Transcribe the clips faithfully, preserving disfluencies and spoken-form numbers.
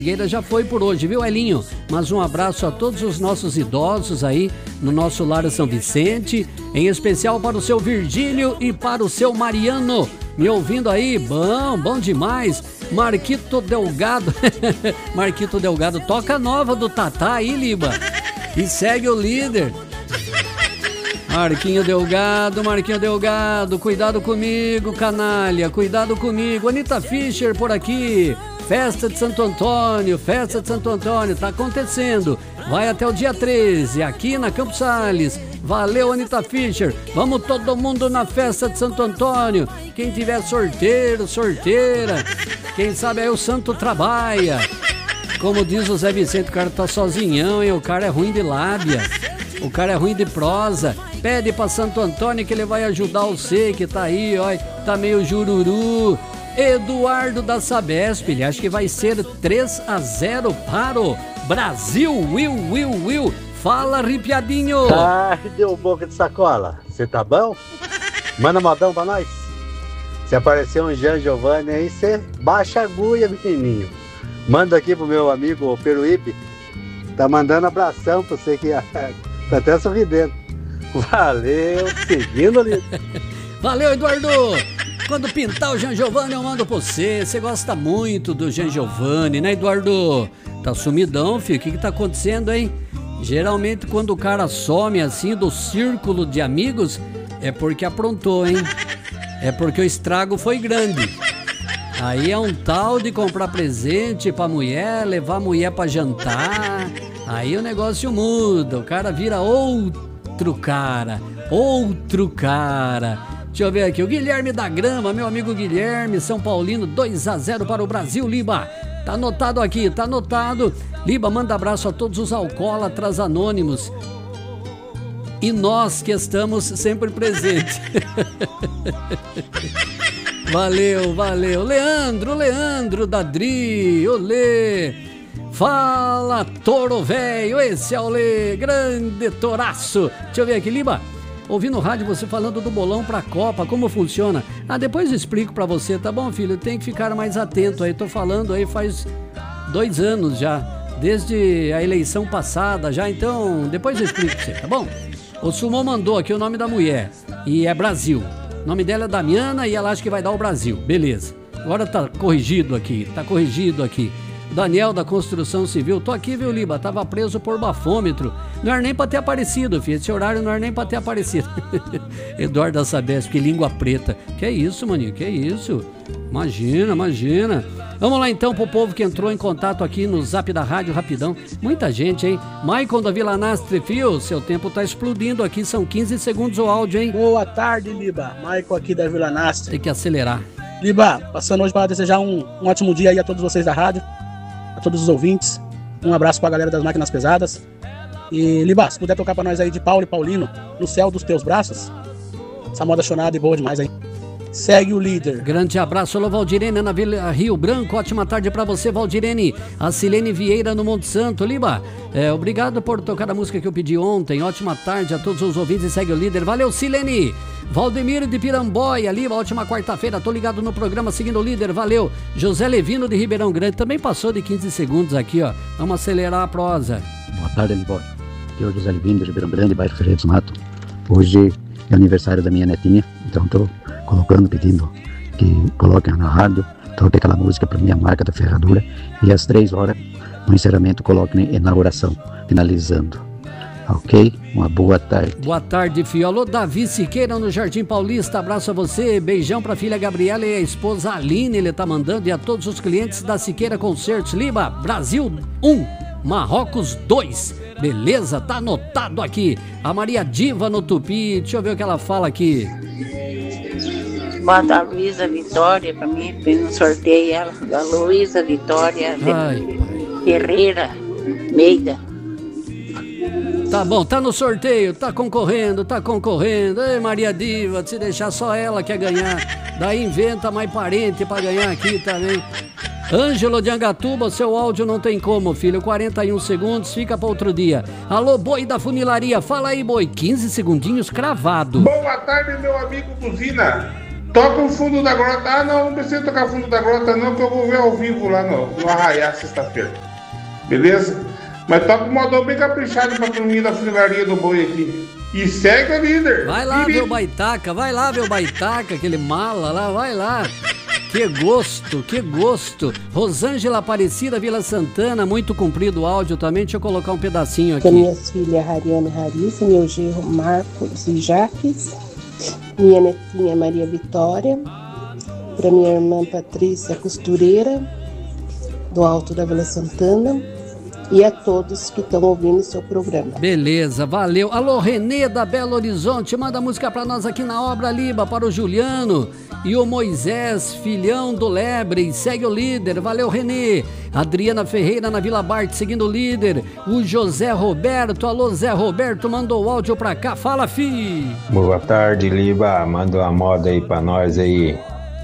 Já foi por hoje, viu, Elinho? Mas um abraço a todos os nossos idosos aí no nosso Lar São Vicente, em especial para o seu Virgílio e para o seu Mariano, me ouvindo aí, bom, bom demais. Marquito Delgado, Marquito Delgado, toca nova do Tatá aí, Liba, e segue o líder. Marquinho Delgado, Marquinho Delgado, cuidado comigo, canalha, cuidado comigo. Anitta Fischer por aqui. Festa de Santo Antônio, festa de Santo Antônio, tá acontecendo. Vai até o dia treze, aqui na Campos Sales. Valeu, Anitta Fischer. Vamos todo mundo na festa de Santo Antônio. Quem tiver sorteiro, sorteira. Quem sabe aí o santo trabalha. Como diz o Zé Vicente, o cara tá sozinhão, hein? O cara é ruim de lábia. O cara é ruim de prosa. Pede pra Santo Antônio que ele vai ajudar você, que tá aí, ó. Tá meio jururu. Eduardo da Sabesp, ele acha que vai ser três a zero para o Brasil. Will, Will, Will. Fala, arrepiadinho. Ah, deu boca de sacola. Você tá bom? Manda modão pra nós. Se aparecer um Jean Giovanni aí, você baixa a agulha, menininho. Manda aqui pro meu amigo Peruípe. Tá mandando abração pra você que tá até sorridendo. Valeu, seguindo ali. Valeu, Eduardo. Quando pintar o Jean Giovanni, eu mando pra você. Você gosta muito do Jean Giovanni, né, Eduardo? Tá sumidão, filho. O que que tá acontecendo, hein? Geralmente, quando o cara some assim do círculo de amigos, é porque aprontou, hein? É porque o estrago foi grande. Aí é um tal de comprar presente pra mulher, levar a mulher pra jantar. Aí o negócio muda. O cara vira outro cara. Outro cara. Deixa eu ver aqui, o Guilherme da Grama, meu amigo Guilherme, São Paulino, dois a zero para o Brasil, Liba. Tá anotado aqui, tá anotado. Liba, manda abraço a todos os alcoólatras anônimos. E nós que estamos sempre presentes. Valeu, valeu. Leandro, Leandro da Dri, olê. Fala, touro velho, esse é o Lê, grande toraço. Deixa eu ver aqui, Liba. Ouvi no rádio você falando do bolão pra Copa, como funciona? Ah, depois eu explico pra você, tá bom, filho? Tem que ficar mais atento aí, tô falando aí faz dois anos já, desde a eleição passada já, então depois eu explico pra você, tá bom? O Sumô mandou aqui o nome da mulher, e é Brasil. O nome dela é Damiana e ela acha que vai dar o Brasil, beleza. Agora tá corrigido aqui, tá corrigido aqui. Daniel da Construção Civil, tô aqui, viu, Liba? Tava preso por bafômetro. Não era nem pra ter aparecido, filho. Esse horário não era nem pra ter aparecido. Eduardo da Sabesp, que língua preta. Que é isso, maninho? Que é isso? Imagina, imagina. Vamos lá então pro povo que entrou em contato aqui no Zap da Rádio, rapidão. Muita gente, hein? Maicon da Vila Nastre, fio, seu tempo tá explodindo aqui, são quinze segundos o áudio, hein? Boa tarde, Liba. Maicon aqui da Vila Nastre. Tem que acelerar. Liba, passando hoje para desejar um, um ótimo dia aí a todos vocês da rádio. A todos os ouvintes, um abraço pra galera das máquinas pesadas. E Liba, se puder tocar pra nós aí de Paulo e Paulino, No Céu dos Teus Braços. Essa moda chonada e boa demais aí. Segue o líder. Grande abraço, alô Valdirene na Vila Rio Branco, ótima tarde pra você, Valdirene. A Silene Vieira no Monte Santo. Liba, é, obrigado por tocar a música que eu pedi ontem, ótima tarde a todos os ouvintes e segue o líder. Valeu, Silene. Valdemiro de Piramboia, Liba, ótima quarta-feira, tô ligado no programa seguindo o líder, valeu. José Levino de Ribeirão Grande, também passou de quinze segundos aqui, ó, vamos acelerar a prosa. Boa tarde, Liba. Aqui é o José Levino de Ribeirão Grande, bairro Ferreira dos Matos. Hoje é aniversário da minha netinha, então tô colocando, pedindo que coloquem na rádio, toque aquela música para minha marca da ferradura e às três horas, no encerramento, coloquem inauguração, finalizando. Ok? Uma boa tarde. Boa tarde, filho. Alô, Davi Siqueira no Jardim Paulista, abraço a você, beijão pra filha Gabriela e a esposa Aline, ele tá mandando, e a todos os clientes da Siqueira Concertos. Liba, Brasil um, Marrocos dois, beleza? Tá anotado aqui. A Maria Diva no Tupi, deixa eu ver o que ela fala aqui. Bota a Luísa Vitória pra mim, no sorteio ela, a Luísa Vitória Ai, Ferreira Meida. Tá bom, tá no sorteio, tá concorrendo, tá concorrendo. Ei, Maria Diva, se deixar só ela quer ganhar. Daí inventa mais parente pra ganhar aqui também. Ângelo de Angatuba, seu áudio não tem como, filho. quarenta e um segundos, fica pra outro dia. Alô, Boi da Funilaria, fala aí, Boi. quinze segundinhos cravado. Boa tarde, meu amigo Buzina. Toca o fundo da grota. Ah, não, não precisa tocar fundo da grota, não, que eu vou ver ao vivo lá no, no Arraiá, sexta-feira. Beleza? Mas toca um modão bem caprichado pra turminha da funilaria do boi aqui. E segue o líder. Vai lá ver o Baitaca, vai lá ver o Baitaca, aquele mala lá, vai lá. Que gosto, que gosto. Rosângela Aparecida, Vila Santana, muito comprido o áudio também. Deixa eu colocar um pedacinho aqui. Para minhas filhas Hariana e Larissa, meu genro Marcos e Jaques, minha netinha Maria Vitória, para minha irmã Patrícia Costureira, do Alto da Vila Santana, e a todos que estão ouvindo o seu programa. Beleza, valeu. Alô, Renê da Belo Horizonte, manda música pra nós aqui na Obra Liba, para o Juliano e o Moisés, filhão do Lebre, segue o líder, valeu Renê. Adriana Ferreira na Vila Bart, seguindo o líder. O José Roberto, alô Zé Roberto, mandou o áudio pra cá, fala fi. Boa tarde, Liba, manda uma moda aí pra nós aí.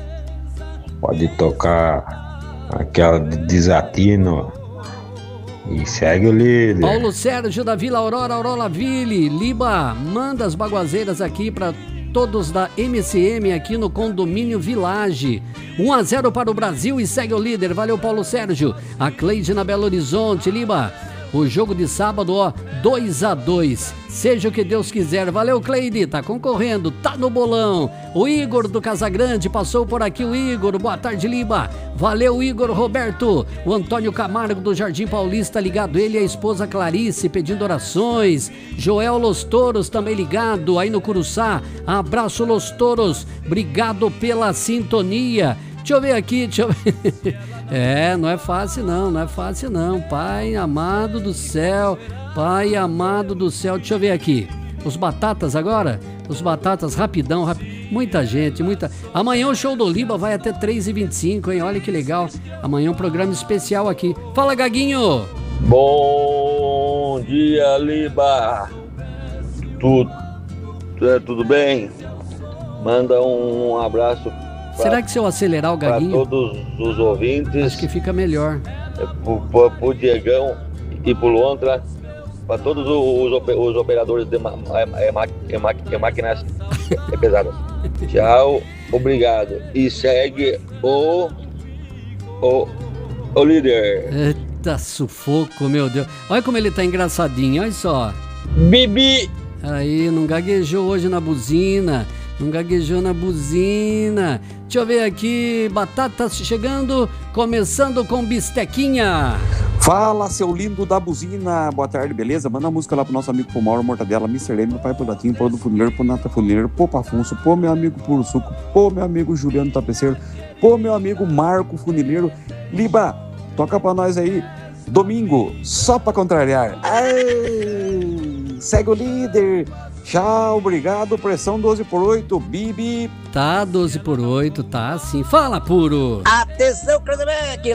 Pode tocar aquela de Desatino. E segue o líder. Paulo Sérgio da Vila Aurora, Aurora Ville. Liba, manda as baguazeiras aqui para todos da M C M aqui no condomínio Village. um a zero para o Brasil e segue o líder. Valeu, Paulo Sérgio. A Cleide na Belo Horizonte. Liba, o jogo de sábado, ó, dois a dois. Seja o que Deus quiser. Valeu, Cleide. Tá concorrendo, tá no bolão. O Igor do Casagrande passou por aqui. O Igor, boa tarde, Liba. Valeu, Igor Roberto. O Antônio Camargo do Jardim Paulista ligado. Ele e a esposa Clarice pedindo orações. Joel Los Toros também ligado aí no Curuçá. Abraço, Los Toros. Obrigado pela sintonia. Deixa eu ver aqui, deixa eu ver. É, não é fácil não, não é fácil não. Pai amado do céu, Pai amado do céu. Deixa eu ver aqui. Os batatas agora? Os batatas rapidão, rapi... muita gente, muita... Amanhã o show do Liba vai até três e vinte e cinco, hein? Olha que legal. Amanhã um programa especial aqui. Fala, Gaguinho! Bom dia, Liba. Tudo, é, tudo bem? Manda um abraço. Será que se eu acelerar o Gaguinho? Para todos os ouvintes. Acho que fica melhor. Pro, pro, pro Diegão e pro Lontra. Para todos os, os operadores de ma, é, é, é, máquinas é pesadas. Tchau, obrigado. E segue o, o, o líder. Eita, sufoco, meu Deus. Olha como ele tá engraçadinho, olha só. Bibi. Aí, não gaguejou hoje na buzina. Não gaguejou na buzina. Deixa eu ver aqui. Batatas chegando, começando com bistequinha. Fala, seu lindo da buzina. Boa tarde, beleza? Manda uma música lá pro nosso amigo pro Mauro Mortadela, mister M, meu pai pro Datinho, pro do Funileiro, pro Nata Funileiro, pro Pafunço, pro meu amigo Puro Suco, pro meu amigo Juliano Tapeceiro, pro meu amigo Marco Funileiro. Liba, toca pra nós aí. Domingo, só pra contrariar. Ai, segue o líder. Tchau, obrigado, pressão doze por oito, Bibi. Tá, doze por oito, tá sim. Fala, Puro. Atenção, Crazebeck.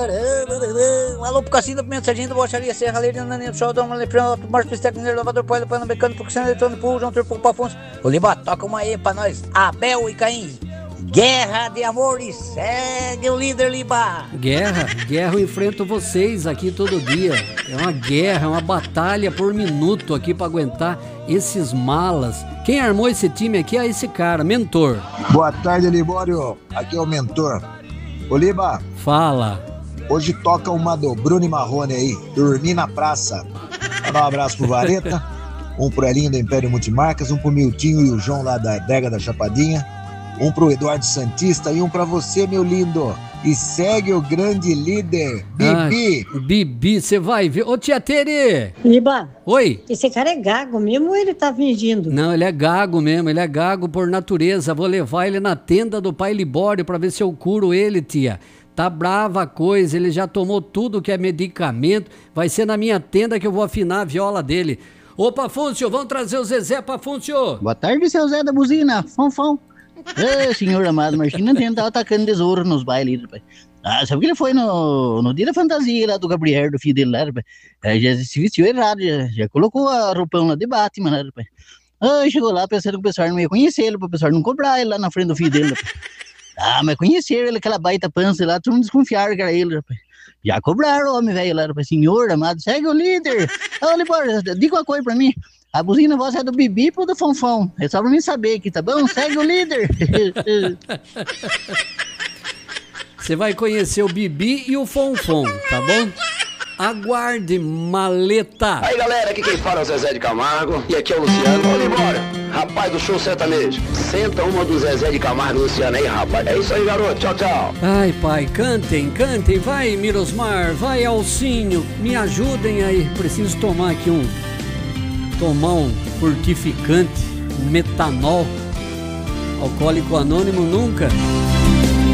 Um alô pro Cassinho do Pimenta Sargento, Bocharia, Serra Leira, Naninho do Show, Dom Aleprão, Marcos Pisteco, Mineiro, Lavador, Poilo, Pano, Becano, Puxando, Eletrônico, Puro, João Turpo, Pafonso. Ô, Liba, toca uma aí pra nós. Abel e Caim. Guerra de amor e segue o líder, Liba. Guerra, guerra eu enfrento vocês aqui todo dia. É uma guerra, é uma batalha por minuto aqui pra aguentar esses malas. Quem armou esse time aqui é esse cara, Mentor. Boa tarde, Libório. Aqui é o Mentor. Ô, Liba. Fala. Hoje toca uma do Bruno e Marrone aí, Dormir na Praça. Vou dar um abraço pro Vareta, um pro Elinho do Império Multimarcas, um pro Miltinho e o João lá da Adega da Chapadinha, um pro Eduardo Santista e um pra você, meu lindo. E segue o grande líder, Bibi. Ai, Bibi, você vai ver. Ô, tia Tere. Liba. Oi. Esse cara é gago mesmo ou ele tá fingindo? Não, ele é gago mesmo, ele é gago por natureza. Vou levar ele na tenda do pai Libório pra ver se eu curo ele, tia. Tá brava a coisa, ele já tomou tudo que é medicamento. Vai ser na minha tenda que eu vou afinar a viola dele. Ô, Pafúncio, vamos trazer o Zezé, Pafúncio. Boa tarde, seu Zé da Buzina. Fão, fão. É, senhor amado Martins, não tava atacando tesouro nos bailes, rapaz. Ah, sabe que ele foi no, no dia da fantasia lá do Gabriel, do filho dele lá, rapaz. Aí já se vestiu errado, já, já colocou a roupão lá de Batman, né, rapaz. Ah, chegou lá pensando que o pessoal não ia conhecer ele, para o pessoal não cobrar ele lá na frente do filho dele, rapaz. Ah, mas conheceram ele, aquela baita pança lá, todo mundo desconfiaram que era ele, rapaz. Já cobraram o homem velho lá, rapaz. Senhor amado, segue o líder. Ô, Libório, diga uma coisa pra mim. A buzina voz é do Bibi ou do Fonfon? É só pra mim saber aqui, tá bom? Segue o líder. Você vai conhecer o Bibi e o Fonfon, tá bom? Aguarde, maleta. Aí galera, aqui quem fala é o Zezé de Camargo e aqui é o Luciano. Vamos embora, rapaz do show sertanejo. Senta uma do Zezé de Camargo e Luciano aí, rapaz. É isso aí, garoto. Tchau, tchau. Ai, pai, cantem, cantem. Vai, Mirosmar, vai, Alcinho. Me ajudem aí. Preciso tomar aqui um... Tomar um fortificante, um metanol. Alcoólico Anônimo nunca.